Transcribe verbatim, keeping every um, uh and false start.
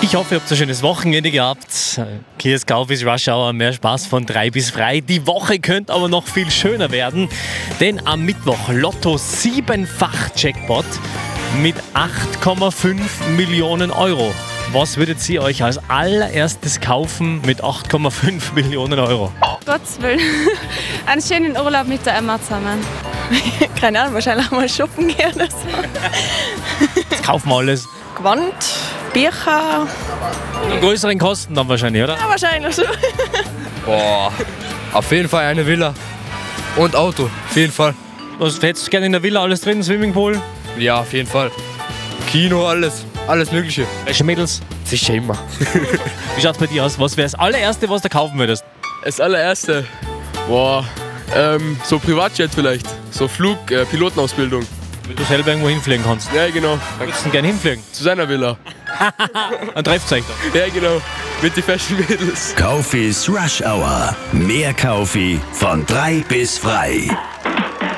Ich hoffe, ihr habt ein schönes Wochenende gehabt. Hier ist Kaufis Rush Hour, mehr Spaß von drei bis frei. Die Woche könnte aber noch viel schöner werden, denn am Mittwoch Lotto siebenfach Jackpot mit acht Komma fünf Millionen Euro. Was würdet ihr euch als allererstes kaufen mit acht Komma fünf Millionen Euro? Gottes Willen. Einen schönen Urlaub mit der Emma zusammen. Keine Ahnung, wahrscheinlich mal shoppen gehen oder so. Jetzt kaufen wir alles. Gewand, Bücher. Die größeren Kosten dann wahrscheinlich, oder? Ja, wahrscheinlich schon. Boah, auf jeden Fall eine Villa und Auto, auf jeden Fall. Was hättest du gerne in der Villa? Alles drin? Swimmingpool? Ja, auf jeden Fall. Kino, alles, alles Mögliche. Welche Mädels? Sicher immer. Wie schaut's bei dir aus? Was wäre das allererste, was du kaufen würdest? Das allererste, boah, ähm, so Privatjet vielleicht, so Flug, äh, Pilotenausbildung. Wenn du selber irgendwo hinfliegen kannst. Ja, genau, Wo würdest du denn gerne hinfliegen? zu seiner Villa. Ein Treffzeichen. Ja, genau, mit den Fashion Mädels. Kaufis Rush Hour. Mehr Kaufi von drei bis frei.